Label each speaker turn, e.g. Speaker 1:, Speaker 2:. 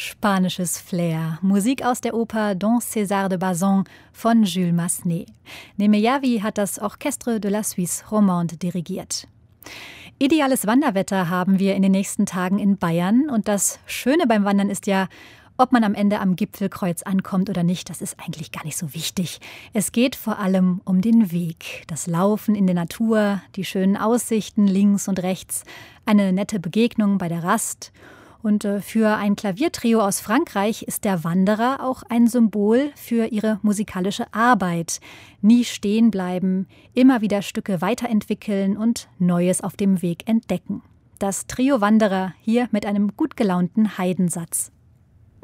Speaker 1: spanisches Flair. Musik aus der Oper Don César de Bazan von Jules Massenet. Nemeyavi hat das Orchestre de la Suisse Romande dirigiert. Ideales Wanderwetter haben wir in den nächsten Tagen in Bayern. Und das Schöne beim Wandern ist ja, ob man am Ende am Gipfelkreuz ankommt oder nicht, das ist eigentlich gar nicht so wichtig. Es geht vor allem um den Weg, das Laufen in der Natur, die schönen Aussichten links und rechts, eine nette Begegnung bei der Rast. Und für ein Klaviertrio aus Frankreich ist der Wanderer auch ein Symbol für ihre musikalische Arbeit. Nie stehen bleiben, immer wieder Stücke weiterentwickeln und Neues auf dem Weg entdecken. Das Trio Wanderer hier mit einem gut gelaunten Haydn-Satz.